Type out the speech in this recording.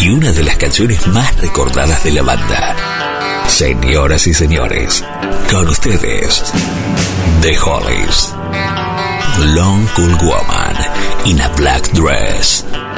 y una de las canciones más recordadas de la banda. Señoras y señores, con ustedes, The Hollies, Long Cool Woman in a Black Dress.